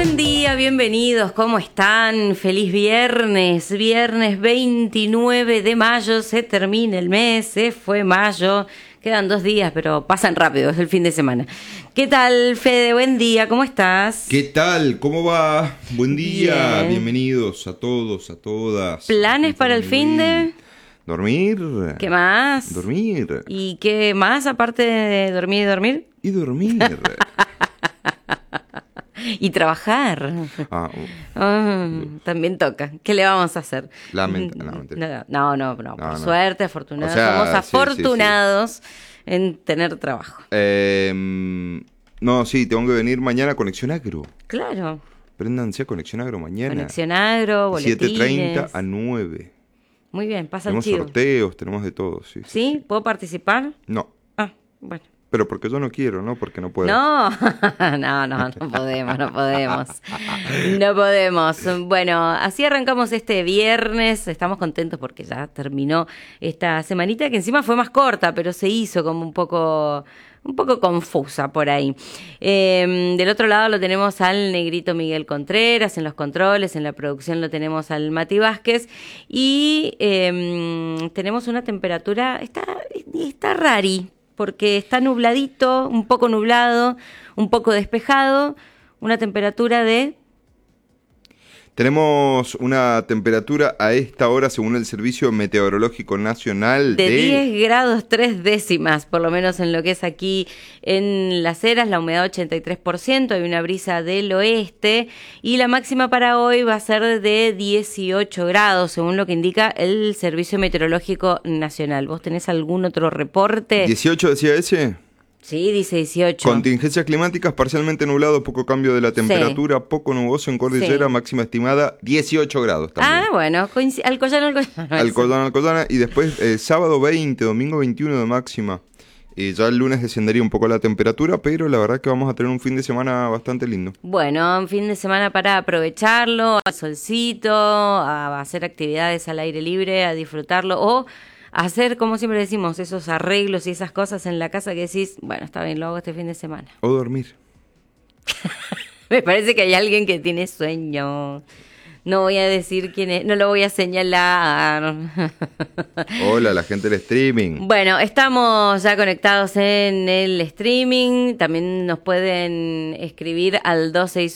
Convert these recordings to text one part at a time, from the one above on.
Buen día, bienvenidos, ¿cómo están? Feliz viernes, viernes 29 de mayo, se termina el mes, se fue mayo, quedan 2 días, pero pasan rápido, es el fin de semana. ¿Qué tal, Fede? Buen día, ¿cómo estás? ¿Qué tal? ¿Cómo va? Buen día, Bien. Bienvenidos a todos, a todas. ¿Planes para el fin de...? Dormir. ¿Qué más? Dormir. ¿Y qué más aparte de dormir y dormir? Y dormir. Y trabajar. También toca. ¿Qué le vamos a hacer? No, No. Por no. suerte, afortunados. O sea, Somos sí. afortunados en tener trabajo. No, sí, tengo que venir mañana a Conexión Agro. Claro. Préndanse a Conexión Agro mañana. Conexión Agro, boletines. 7:30 a 9. Muy bien, pasa el Tenemos chivo. sorteos, tenemos de todo, sí. ¿Sí? ¿Puedo participar? No, Ah, bueno. pero porque yo no quiero, no porque no puedo. No podemos. No podemos. Bueno, así arrancamos este viernes. Estamos contentos porque ya terminó esta semanita, que encima fue más corta, pero se hizo como un poco confusa por ahí. Del otro lado lo tenemos al negrito Miguel Contreras en los controles, en la producción lo tenemos al Mati Vázquez y tenemos una temperatura, está rari, porque está nubladito, un poco nublado, un poco despejado, una temperatura de... Tenemos una temperatura a esta hora, según el Servicio Meteorológico Nacional, de 10 grados 3 décimas, por lo menos en lo que es aquí en Las Heras, la humedad 83%, hay una brisa del oeste y la máxima para hoy va a ser de 18 grados, según lo que indica el Servicio Meteorológico Nacional. ¿Vos tenés algún otro reporte? 18 decía ese. Sí, dice 18. Contingencias climáticas, parcialmente nublado, poco cambio de la temperatura, poco nuboso en cordillera, Sí. Máxima estimada 18 grados también. Ah, bueno, Alcoyana. Alcodana. Y después sábado 20, domingo 21 de máxima. Ya el lunes descendería un poco la temperatura, pero la verdad que vamos a tener un fin de semana bastante lindo. Bueno, un fin de semana para aprovecharlo, al solcito, a hacer actividades al aire libre, a disfrutarlo o hacer, como siempre decimos, esos arreglos y esas cosas en la casa que decís, bueno, está bien, lo hago este fin de semana. O dormir. Me parece que hay alguien que tiene sueño. No voy a decir quién es, no lo voy a señalar. Hola, la gente del streaming. Bueno, estamos ya conectados en el streaming. También nos pueden escribir al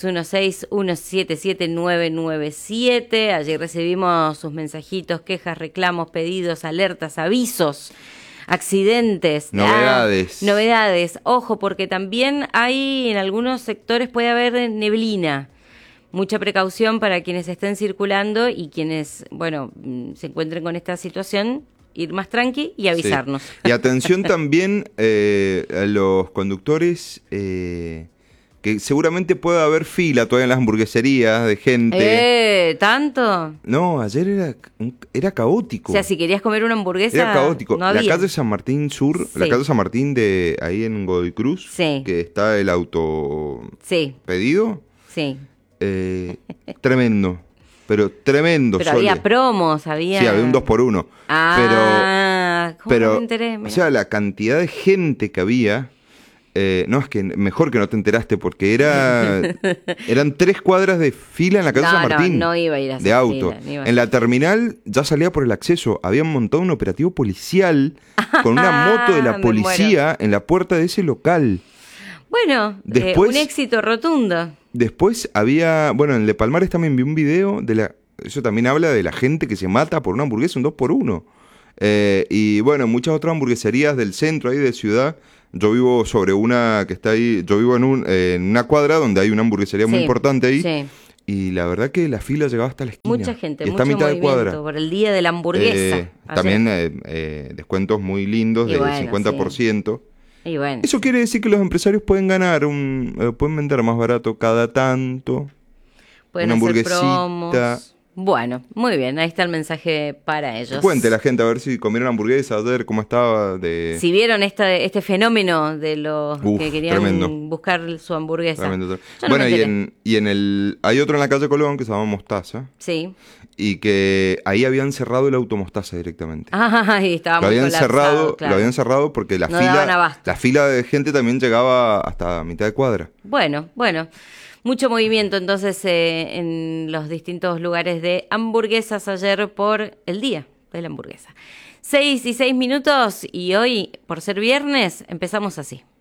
2616-177997. Allí recibimos sus mensajitos, quejas, reclamos, pedidos, alertas, avisos, accidentes. Novedades. Novedades. Ojo, porque también hay en algunos sectores puede haber neblina. Mucha precaución para quienes estén circulando y quienes, bueno, se encuentren con esta situación, ir más tranqui y avisarnos. Sí. Y atención también a los conductores, que seguramente puede haber fila todavía en las hamburgueserías de gente. ¿Tanto? No, ayer era caótico. O sea, si querías comer una hamburguesa, Era caótico. no había. La calle San Martín Sur, Sí. la calle San Martín de ahí en Godoy Cruz, Sí. que está el auto Sí, pedido, sí. tremendo, pero tremendo. Pero Sole. había promos, había... Sí, había un 2x1. ¿cómo no me enteré? O Mirá. sea, la cantidad de gente que había, no, es que mejor que no te enteraste porque eran 3 cuadras de fila en la calle San Martín. No iba a ir a hacer de auto. fila, no iba a En la terminal ya salía por el acceso. Habían montado un operativo policial con una moto de la Me policía en la puerta de ese local. Bueno, Después- un éxito rotundo. Después había, bueno, en Le Palmares también vi un video eso también habla de la gente que se mata por una hamburguesa, un 2x1. Y bueno, muchas otras hamburgueserías del centro ahí de ciudad. Yo vivo sobre una que está ahí, yo vivo en una cuadra donde hay una hamburguesería muy Sí, importante ahí. sí. Y la verdad que la fila llegaba hasta la esquina. Mucha gente, y está a mucho mitad de movimiento cuadra. por el día de la hamburguesa. Ayer. También descuentos muy lindos Y del bueno, 50%. Y bueno, Eso quiere decir que los empresarios pueden ganar, pueden vender más barato cada tanto. pueden una hacer hamburguesita. promos. Bueno, muy bien, ahí está el mensaje para ellos. Cuente la gente a ver si comieron hamburguesa ayer, cómo estaba de... Si vieron este fenómeno de los que querían tremendo. buscar su hamburguesa. Tremendo. Yo no Bueno, me enteré. hay otro en la calle Colón que se llama Mostaza, Sí. y que ahí habían cerrado el auto Mostaza directamente. Ahí estaba Lo muy habían colapsado, cerrado, claro. lo habían cerrado porque No daban abasto. la fila de gente también llegaba hasta mitad de cuadra. Bueno. Mucho movimiento entonces en los distintos lugares de hamburguesas ayer por el día de la hamburguesa. 6:06 y hoy, por ser viernes, empezamos así.